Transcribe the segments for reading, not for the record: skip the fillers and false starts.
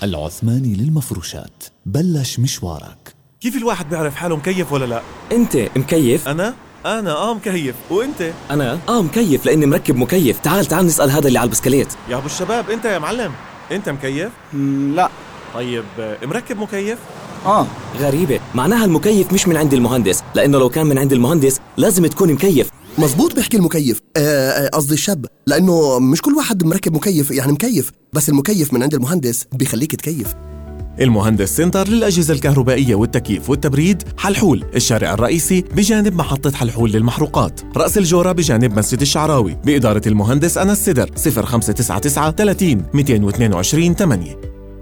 العثماني للمفروشات، بلش مشوارك. كيف الواحد بيعرف حاله مكيف ولا لا؟ انت مكيف؟ انا مكيف. وانت؟ انا مكيف لاني مركب مكيف. تعال نسأل هذا اللي على البسكليت. يا ابو الشباب، انت يا معلم، انت مكيف؟ لا. طيب مركب مكيف؟ غريبة، معناها المكيف مش من عند المهندس، لانه لو كان من عند المهندس لازم تكون مكيف. مزبوط بيحكي المكيف، قصدي الشاب، لأنه مش كل واحد مركب مكيف يعني مكيف، بس المكيف من عند المهندس بيخليك تكيف. المهندس سنتر للأجهزة الكهربائية والتكييف والتبريد، حلحول، الشارع الرئيسي بجانب محطة حلحول للمحروقات، رأس الجورة بجانب مسجد الشعراوي، بإدارة المهندس أنس السدر. 0599 30 222 8.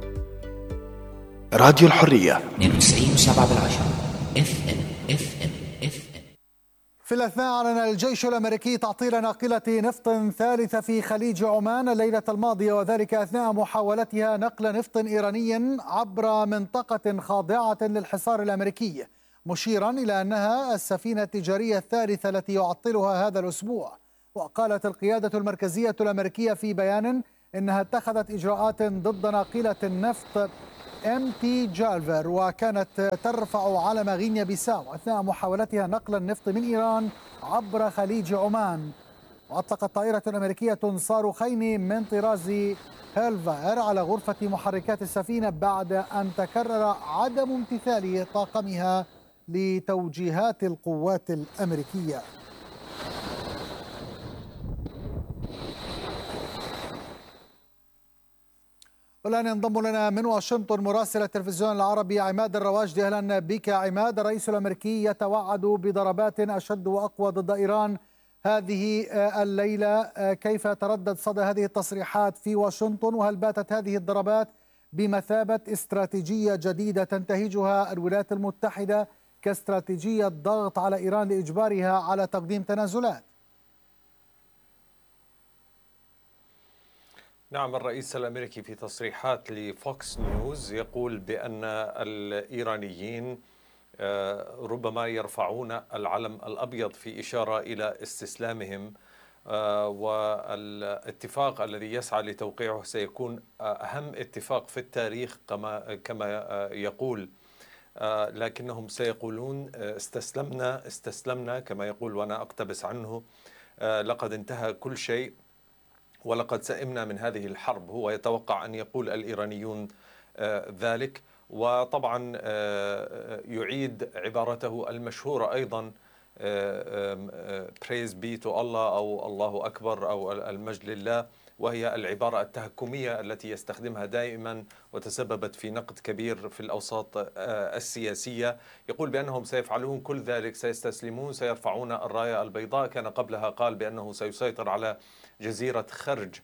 راديو الحرية 92.7 FM. في الأثناء أعلن الجيش الأمريكي تعطيل ناقلة نفط ثالثة في خليج عمان الليلة الماضية، وذلك أثناء محاولتها نقل نفط إيراني عبر منطقة خاضعة للحصار الأمريكي، مشيرا إلى أنها السفينة التجارية الثالثة التي يعطلها هذا الأسبوع. وقالت القيادة المركزية الأمريكية في بيان إنها اتخذت إجراءات ضد ناقلة النفط MT جالفر، وكانت ترفع علم غينيا بيساو أثناء محاولتها نقل النفط من إيران عبر خليج عمان. وأطلقت طائرة أمريكية صاروخين من طراز هيلفاير على غرفة محركات السفينة بعد أن تكرر عدم امتثال طاقمها لتوجيهات القوات الأمريكية. والآن ينضم لنا من واشنطن مراسل التلفزيون العربي عماد الرواجدي. أهلا بك عماد. الرئيس الأمريكي يتوعد بضربات أشد وأقوى ضد إيران هذه الليلة، كيف تردد صدى هذه التصريحات في واشنطن؟ وهل باتت هذه الضربات بمثابة استراتيجية جديدة تنتهجها الولايات المتحدة كاستراتيجية ضغط على إيران لإجبارها على تقديم تنازلات؟ نعم، الرئيس الأمريكي في تصريحات لفوكس نيوز يقول بأن الإيرانيين ربما يرفعون العلم الأبيض في إشارة إلى استسلامهم، والاتفاق الذي يسعى لتوقيعه سيكون أهم اتفاق في التاريخ كما يقول، لكنهم سيقولون استسلمنا كما يقول، وأنا أقتبس عنه: لقد انتهى كل شيء ولقد سئمنا من هذه الحرب. هو يتوقع أن يقول الإيرانيون ذلك، وطبعا يعيد عبارته المشهورة أيضا praise be to Allah أو الله أكبر أو المجد لله، وهي العبارة التهكمية التي يستخدمها دائما وتسببت في نقد كبير في الأوساط السياسية. يقول بأنهم سيفعلون كل ذلك، سيستسلمون، سيرفعون الراية البيضاء. كان قبلها قال بأنه سيسيطر على جزيرة خرج.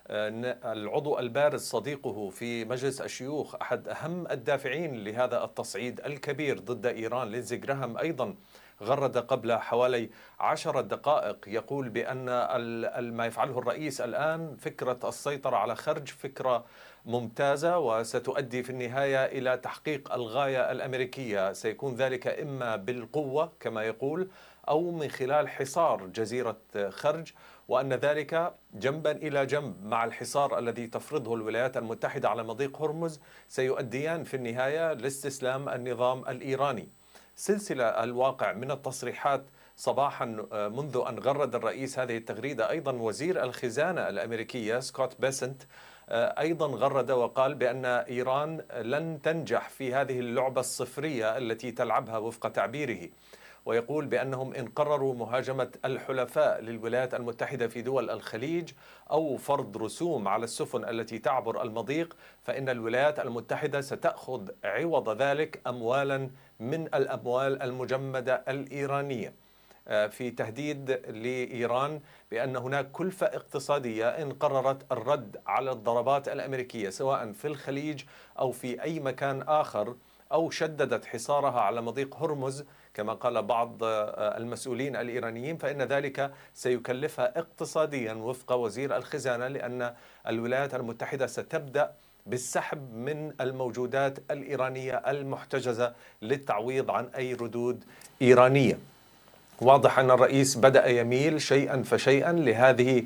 العضو البارز صديقه في مجلس الشيوخ، أحد أهم الدافعين لهذا التصعيد الكبير ضد إيران، لينزي جراهام، أيضا غرد قبل حوالي 10 دقائق يقول بأن ما يفعله الرئيس الآن فكرة السيطرة على خرج فكرة ممتازة وستؤدي في النهاية إلى تحقيق الغاية الأمريكية. سيكون ذلك إما بالقوة كما يقول أو من خلال حصار جزيرة خرج، وأن ذلك جنبا إلى جنب مع الحصار الذي تفرضه الولايات المتحدة على مضيق هرمز سيؤديان في النهاية لاستسلام النظام الإيراني. سلسلة الواقع من التصريحات صباحا منذ أن غرد الرئيس هذه التغريدة. أيضا وزير الخزانة الأمريكية سكوت بيسنت أيضا غرد وقال بأن إيران لن تنجح في هذه اللعبة الصفرية التي تلعبها وفق تعبيره، ويقول بأنهم إن قرروا مهاجمة الحلفاء للولايات المتحدة في دول الخليج أو فرض رسوم على السفن التي تعبر المضيق، فإن الولايات المتحدة ستأخذ عوض ذلك أموالا من الأموال المجمدة الإيرانية، في تهديد لإيران بأن هناك كلفة اقتصادية إن قررت الرد على الضربات الأمريكية سواء في الخليج أو في أي مكان آخر، أو شددت حصارها على مضيق هرمز كما قال بعض المسؤولين الإيرانيين، فإن ذلك سيكلفها اقتصاديا وفق وزير الخزانة، لأن الولايات المتحدة ستبدأ بالسحب من الموجودات الإيرانية المحتجزة للتعويض عن أي ردود إيرانية. واضح أن الرئيس بدأ يميل شيئا فشيئا لهذه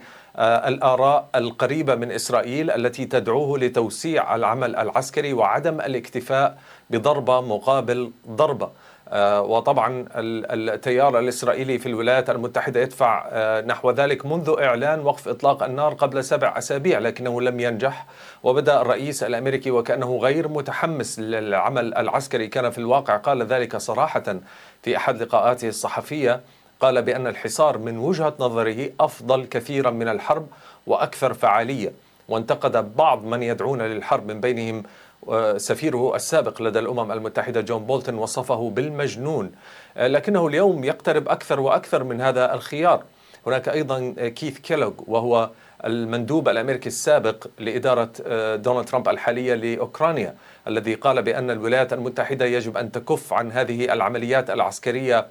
الآراء القريبة من إسرائيل التي تدعوه لتوسيع العمل العسكري وعدم الاكتفاء بضربة مقابل ضربة. وطبعا التيار الإسرائيلي في الولايات المتحدة يدفع نحو ذلك منذ إعلان وقف إطلاق النار قبل 7 أسابيع، لكنه لم ينجح. وبدأ الرئيس الأمريكي وكأنه غير متحمس للعمل العسكري. كان في الواقع قال ذلك صراحة في أحد لقاءاته الصحفية، قال بأن الحصار من وجهة نظره أفضل كثيرا من الحرب وأكثر فعالية. وانتقد بعض من يدعون للحرب من بينهم سفيره السابق لدى الأمم المتحدة جون بولتون، وصفه بالمجنون. لكنه اليوم يقترب أكثر وأكثر من هذا الخيار. هناك أيضا كيث كيلوغ وهو المندوب الأمريكي السابق لإدارة دونالد ترامب الحالية لأوكرانيا، الذي قال بأن الولايات المتحدة يجب أن تكف عن هذه العمليات العسكرية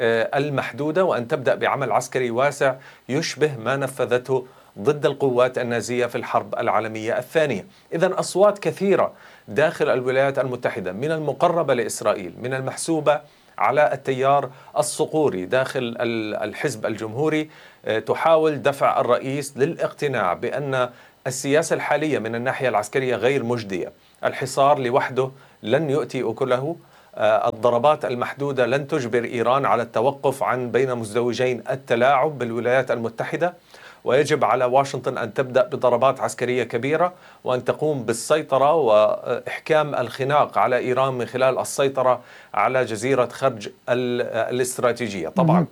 المحدودة وأن تبدأ بعمل عسكري واسع يشبه ما نفذته ضد القوات النازية في الحرب العالمية الثانية. إذن أصوات كثيرة داخل الولايات المتحدة من المقربة لإسرائيل، من المحسوبة على التيار الصقوري داخل الحزب الجمهوري، تحاول دفع الرئيس للاقتناع بأن السياسة الحالية من الناحية العسكرية غير مجدية. الحصار لوحده لن يؤتي أكله. الضربات المحدودة لن تجبر إيران على التوقف عن بين مزدوجين التلاعب بالولايات المتحدة. ويجب على واشنطن أن تبدأ بضربات عسكرية كبيرة وأن تقوم بالسيطرة وإحكام الخناق على إيران من خلال السيطرة على جزيرة خرج الاستراتيجية. طبعا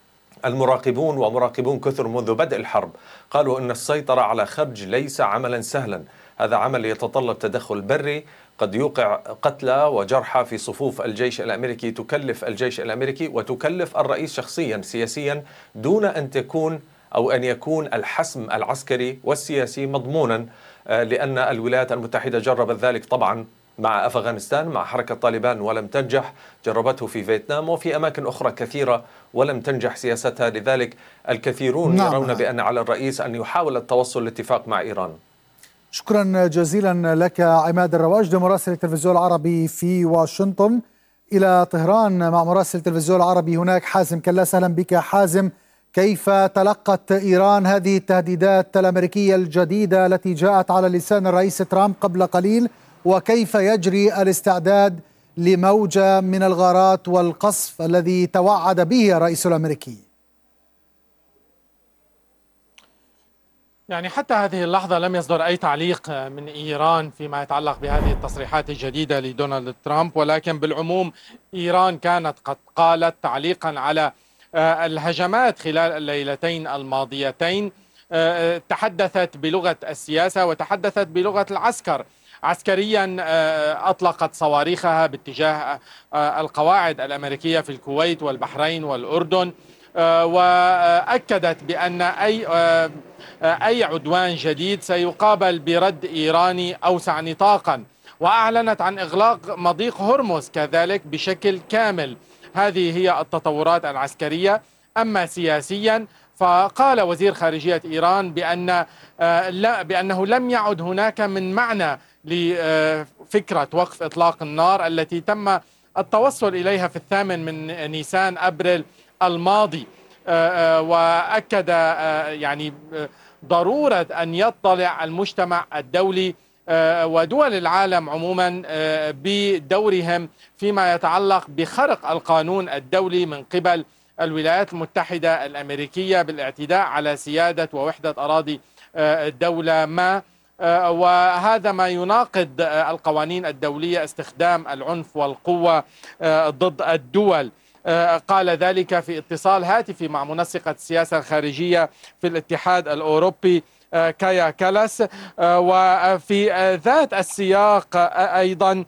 المراقبون ومراقبون كثر منذ بدء الحرب قالوا أن السيطرة على خرج ليس عملا سهلا. هذا عمل يتطلب تدخل بري قد يوقع قتلى وجرحى في صفوف الجيش الأمريكي، تكلف الجيش الأمريكي وتكلف الرئيس شخصيا سياسيا دون أن تكون أو أن يكون الحسم العسكري والسياسي مضمونا، لأن الولايات المتحدة جربت ذلك طبعا مع أفغانستان مع حركة طالبان ولم تنجح، جربته في فيتنام وفي أماكن أخرى كثيرة ولم تنجح سياستها. لذلك الكثيرون يرون بأن على الرئيس أن يحاول التوصل لاتفاق مع إيران. شكرا جزيلا لك عماد الرواجدي مراسل التلفزيون العربي في واشنطن. إلى طهران مع مراسل التلفزيون العربي هناك حازم كلاس. أهلا بك حازم. كيف تلقت إيران هذه التهديدات الأمريكية الجديدة التي جاءت على لسان الرئيس ترامب قبل قليل، وكيف يجري الاستعداد لموجة من الغارات والقصف الذي توعد به الرئيس الأمريكي؟ يعني حتى هذه اللحظة لم يصدر أي تعليق من إيران فيما يتعلق بهذه التصريحات الجديدة لدونالد ترامب، ولكن بالعموم إيران كانت قد قالت تعليقا على الهجمات خلال الليلتين الماضيتين، تحدثت بلغة السياسة وتحدثت بلغة العسكر. عسكريا أطلقت صواريخها باتجاه القواعد الأمريكية في الكويت والبحرين والأردن، وأكدت بأن أي عدوان جديد سيقابل برد إيراني أوسع نطاقا، وأعلنت عن إغلاق مضيق هرمز كذلك بشكل كامل. هذه هي التطورات العسكرية. أما سياسيا فقال وزير خارجية إيران بأنه لم يعد هناك من معنى لفكرة وقف إطلاق النار التي تم التوصل إليها في 8 من نيسان أبريل الماضي، وأكد يعني ضرورة أن يطلع المجتمع الدولي ودول العالم عموما بدورهم فيما يتعلق بخرق القانون الدولي من قبل الولايات المتحدة الأمريكية بالاعتداء على سيادة ووحدة أراضي دولة ما، وهذا ما يناقض القوانين الدولية استخدام العنف والقوة ضد الدول. قال ذلك في اتصال هاتفي مع منسقة السياسة الخارجية في الاتحاد الأوروبي كايا كالاس. وفي ذات السياق أيضا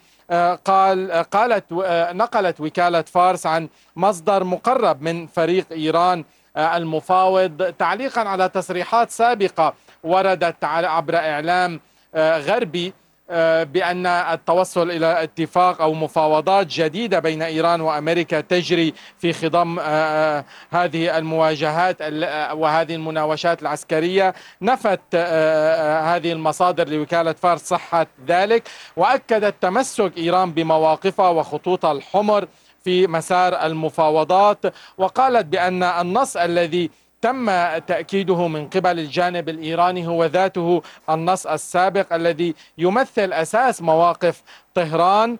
نقلت وكالة فارس عن مصدر مقرب من فريق إيران المفاوض تعليقا على تصريحات سابقة وردت عبر إعلام غربي بأن التوصل إلى اتفاق أو مفاوضات جديدة بين إيران وأمريكا تجري في خضم هذه المواجهات وهذه المناوشات العسكرية. نفت هذه المصادر لوكالة فارس صحة ذلك، وأكدت تمسك إيران بمواقفها وخطوطها الحمر في مسار المفاوضات. وقالت بأن النص الذي تم تأكيده من قبل الجانب الإيراني هو ذاته النص السابق الذي يمثل أساس مواقف طهران.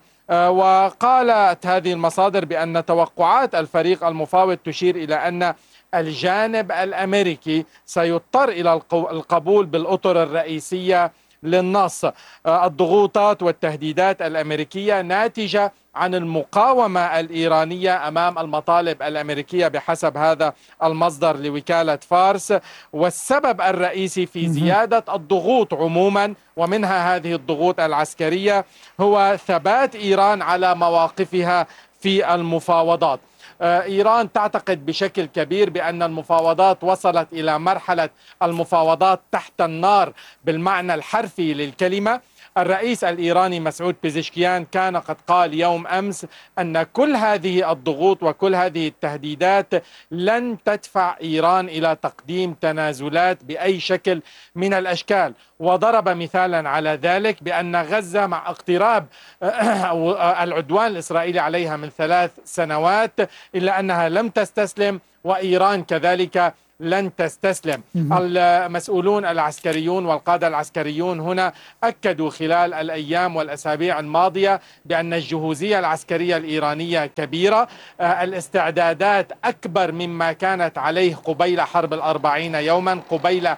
وقالت هذه المصادر بأن توقعات الفريق المفاوض تشير إلى أن الجانب الأمريكي سيضطر إلى القبول بالأطر الرئيسية للنص. الضغوطات والتهديدات الأمريكية ناتجة عن المقاومة الإيرانية أمام المطالب الأمريكية بحسب هذا المصدر لوكالة فارس، والسبب الرئيسي في زيادة الضغوط عموما ومنها هذه الضغوط العسكرية هو ثبات إيران على مواقفها في المفاوضات. إيران تعتقد بشكل كبير بأن المفاوضات وصلت إلى مرحلة المفاوضات تحت النار بالمعنى الحرفي للكلمة. الرئيس الإيراني مسعود بيزشكيان كان قد قال يوم أمس أن كل هذه الضغوط وكل هذه التهديدات لن تدفع إيران إلى تقديم تنازلات بأي شكل من الأشكال، وضرب مثالا على ذلك بأن غزة مع اقتراب العدوان الإسرائيلي عليها من 3 سنوات إلا أنها لم تستسلم، وإيران كذلك لن تستسلم. المسؤولون العسكريون والقادة العسكريون هنا أكدوا خلال الأيام والأسابيع الماضية بأن الجهوزية العسكرية الإيرانية كبيرة، الاستعدادات أكبر مما كانت عليه قبيل حرب 40 يوما، قبيل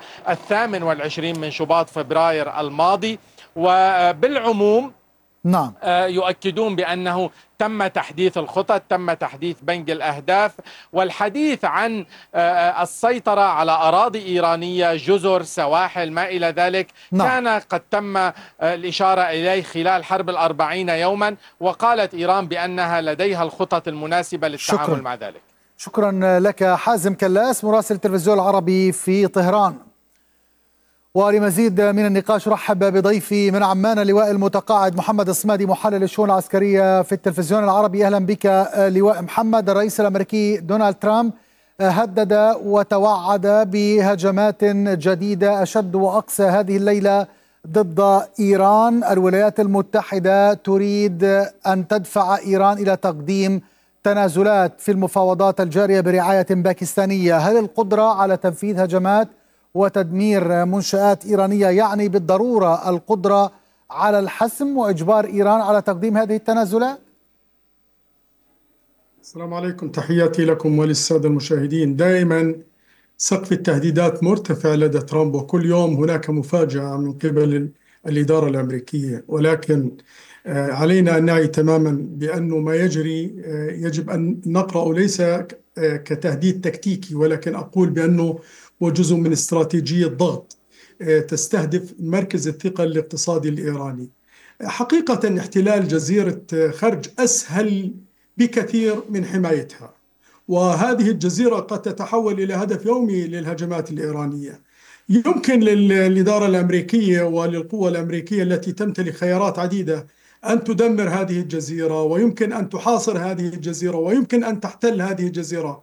28 من شباط فبراير الماضي. وبالعموم نعم. يؤكدون بأنه تم تحديث الخطط، تم تحديث بنك الأهداف، والحديث عن السيطرة على أراضي إيرانية، جزر، سواحل، ما إلى ذلك. نعم. كان قد تم الإشارة إليه خلال حرب 40 يوما، وقالت إيران بأنها لديها الخطط المناسبة للتعامل مع ذلك. شكرا لك حازم كلاس مراسل التلفزيون العربي في طهران. ولمزيد من النقاش رحب بضيفي من عمان اللواء المتقاعد محمد الصمادي محلل الشؤون العسكرية في التلفزيون العربي. أهلا بك لواء محمد. الرئيس الأمريكي دونالد ترامب هدد وتوعد بهجمات جديدة أشد وأقسى هذه الليلة ضد إيران. الولايات المتحدة تريد أن تدفع إيران إلى تقديم تنازلات في المفاوضات الجارية برعاية باكستانية. هل القدرة على تنفيذ هجمات وتدمير منشآت إيرانية يعني بالضرورة القدرة على الحسم وإجبار إيران على تقديم هذه التنازلات؟ السلام عليكم، تحياتي لكم وللسادة المشاهدين. دائما سقف التهديدات مرتفع لدى ترامب، وكل يوم هناك مفاجأة من قبل الإدارة الأمريكية، ولكن علينا أن نعي تماما بأنه ما يجري يجب أن نقرأه ليس كتهديد تكتيكي، ولكن أقول بأنه هو جزء من استراتيجية ضغط تستهدف مركز الثقة الاقتصادي الإيراني. حقيقة احتلال جزيرة خرج أسهل بكثير من حمايتها، وهذه الجزيرة قد تتحول إلى هدف يومي للهجمات الإيرانية. يمكن للإدارة الأمريكية وللقوى الأمريكية التي تمتلك خيارات عديدة أن تدمر هذه الجزيرة، ويمكن أن تحاصر هذه الجزيرة، ويمكن أن تحتل هذه الجزيرة،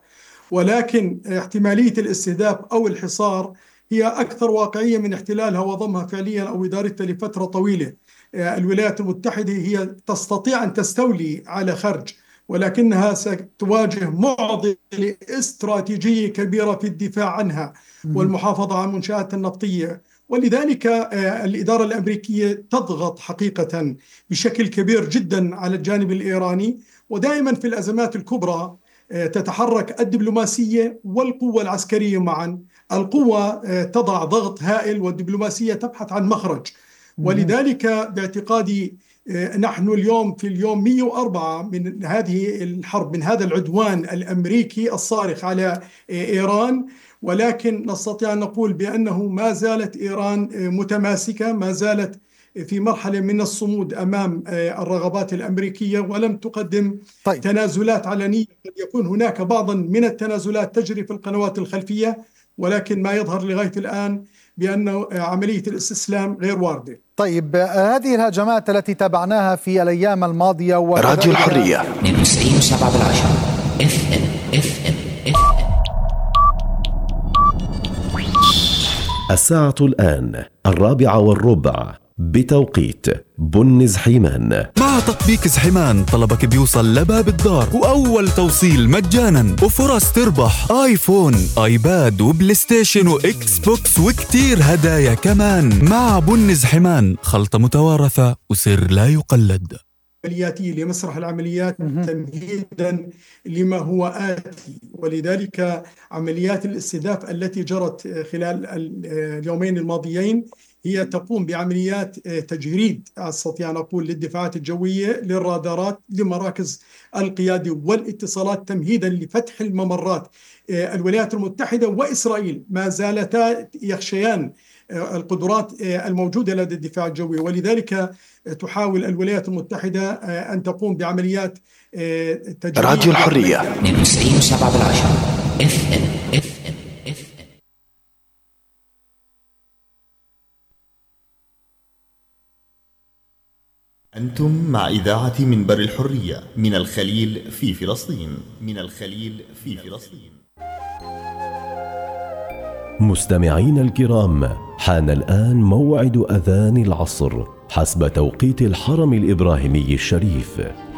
ولكن احتمالية الاستهداف أو الحصار هي أكثر واقعية من احتلالها وضمها فعليا أو إدارتها لفترة طويلة. الولايات المتحدة هي تستطيع أن تستولي على خرج، ولكنها ستواجه معضلة استراتيجية كبيرة في الدفاع عنها والمحافظة على المنشآت النفطية. ولذلك الإدارة الأمريكية تضغط حقيقة بشكل كبير جدا على الجانب الإيراني، ودائما في الأزمات الكبرى تتحرك الدبلوماسية والقوة العسكرية معا. القوة تضع ضغط هائل والدبلوماسية تبحث عن مخرج. ولذلك باعتقادي نحن اليوم في اليوم 104 من هذه الحرب، من هذا العدوان الأمريكي الصارخ على إيران، ولكن نستطيع أن نقول بأنه ما زالت إيران متماسكة، ما زالت في مرحلة من الصمود أمام الرغبات الأمريكية، ولم تقدم تنازلات علنية. قد يكون هناك بعضا من التنازلات تجري في القنوات الخلفية، ولكن ما يظهر لغاية الآن بأن عملية الاستسلام غير واردة. طيب، هذه الهجمات التي تابعناها في الأيام الماضية راديو الحرية 92.7 FM. الساعة الآن 4:15. بتوقيت بن زحيمان. مع تطبيق زحيمان طلبك بيوصل لباب الدار، وأول توصيل مجانا، وفرص تربح آيفون، آيباد، وبلاي ستيشن، وإكس بوكس، وكتير هدايا كمان. مع بن زحيمان خلطة متوارثة وسر لا يقلد. عملياتي لمسرح العمليات تمهيدا لما هو آتي، ولذلك عمليات الاستهداف التي جرت خلال اليومين الماضيين هي تقوم بعمليات تجريد، أستطيع أن أقول، للدفاعات الجوية، للرادارات، لمراكز القيادة والاتصالات، تمهيدا لفتح الممرات. الولايات المتحدة وإسرائيل ما زالتا يخشيان القدرات الموجودة لدى الدفاع الجوي، ولذلك تحاول الولايات المتحدة أن تقوم بعمليات تجريد. راديو الحرية 92.7 FM. أنتم مع إذاعة منبر الحرية من الخليل في فلسطين. مستمعين الكرام، حان الآن موعد أذان العصر حسب توقيت الحرم الإبراهيمي الشريف.